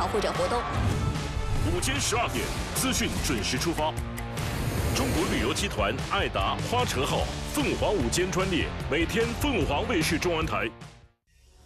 场会展活动。 午间12点，资讯准时出发。中国旅游集团爱达花车号凤凰午间专列，每天凤凰卫视中文台